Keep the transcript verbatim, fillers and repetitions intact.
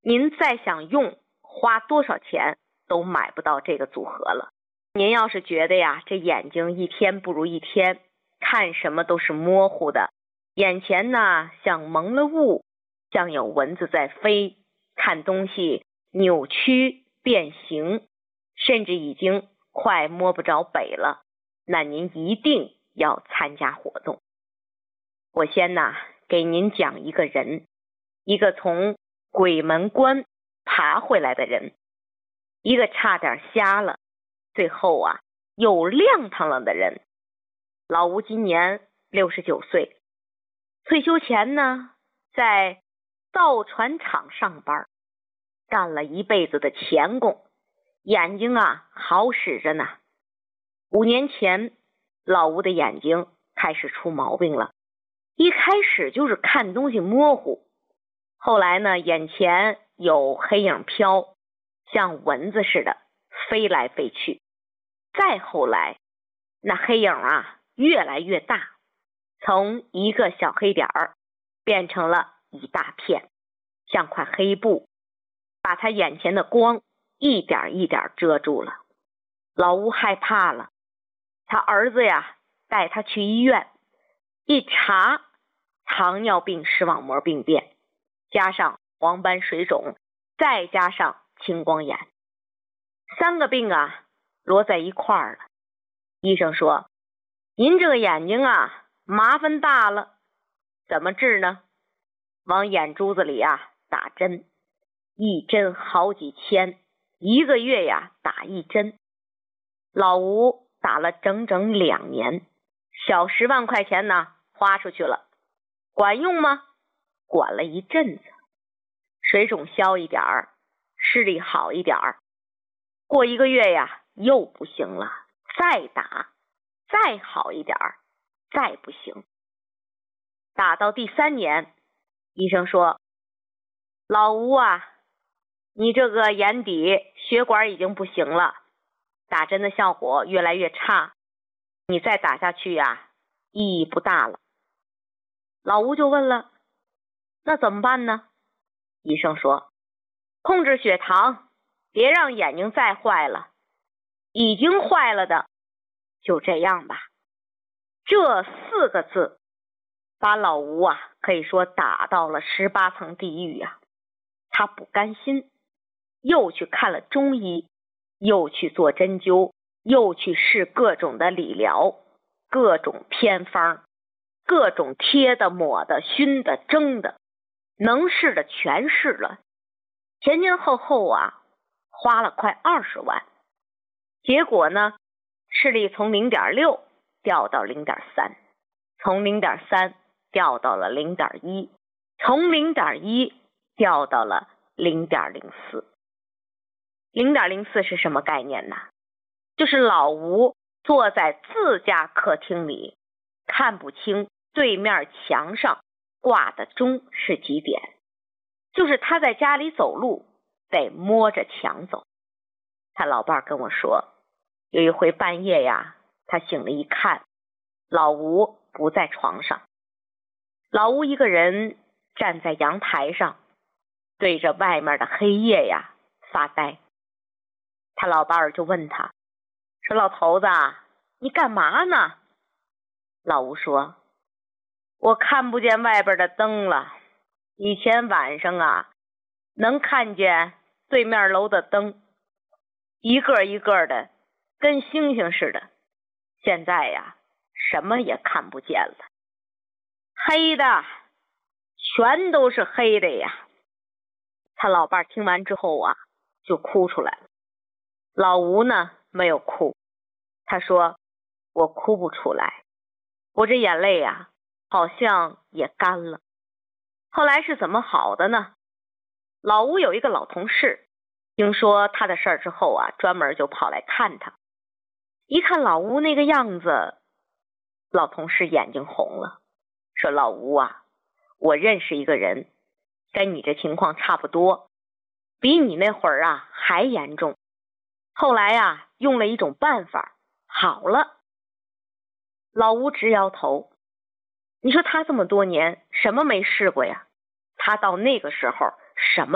您再想用，花多少钱都买不到这个组合了。您要是觉得呀，这眼睛一天不如一天，看什么都是模糊的，眼前呢像蒙了雾，像有蚊子在飞，看东西扭曲变形，甚至已经快摸不着北了，那您一定要参加活动。我先呢给您讲一个人，一个从鬼门关爬回来的人，一个差点瞎了，最后啊又亮堂了的人。老吴今年六十九岁，退休前呢在造船厂上班，干了一辈子的钳工，眼睛啊好使着呢。五年前老吴的眼睛开始出毛病了，一开始就是看东西模糊，后来呢眼前有黑影飘，像蚊子似的飞来飞去，再后来那黑影啊越来越大，从一个小黑点儿变成了一大片，像块黑布，把他眼前的光一点一点遮住了。老吴害怕了，他儿子呀带他去医院，一查糖尿病视网膜病变，加上黄斑水肿，再加上青光眼，三个病啊摞在一块儿了。医生说，您这个眼睛啊麻烦大了，怎么治呢？往眼珠子里啊打针，一针好几千，一个月呀打一针。老吴打了整整两年，小十万块钱呢花出去了，管用吗？管了一阵子，水肿消一点儿，视力好一点儿，过一个月呀又不行了，再打，再好一点儿，再不行。打到第三年，医生说，老吴啊，你这个眼底血管已经不行了，打针的效果越来越差，你再打下去呀意义不大了。老吴就问了，那怎么办呢？医生说，控制血糖，别让眼睛再坏了，已经坏了的就这样吧。这四个字把老吴啊可以说打到了十八层地狱啊。他不甘心，又去看了中医，又去做针灸，又去试各种的理疗，各种偏方，各种贴的抹的熏的蒸的，能试的全试了，前前后后啊花了快二十万。结果呢，视力从 零点六 掉到 零点三， 从 零点三 掉到了 零点一， 从 零点一 掉到了 零点零四。 零点零四 是什么概念呢？就是老吴坐在自家客厅里，看不清对面墙上挂的钟是几点，就是他在家里走路得摸着墙走。他老伴跟我说，有一回半夜呀，他醒了一看，老吴不在床上，老吴一个人站在阳台上，对着外面的黑夜呀发呆。他老伴就问他，说，老头子，你干嘛呢？老吴说，我看不见外边的灯了，以前晚上啊能看见对面楼的灯，一个一个的跟星星似的，现在呀什么也看不见了，黑的，全都是黑的呀。他老伴听完之后啊就哭出来了。老吴呢没有哭，他说，我哭不出来，我这眼泪呀好像也干了。后来是怎么好的呢？老吴有一个老同事，听说他的事儿之后啊，专门就跑来看他。一看老吴那个样子，老同事眼睛红了，说，老吴啊，我认识一个人，跟你这情况差不多，比你那会儿啊还严重，后来啊用了一种办法好了。老吴直摇头，你说他这么多年什么没试过呀？他到那个时候什么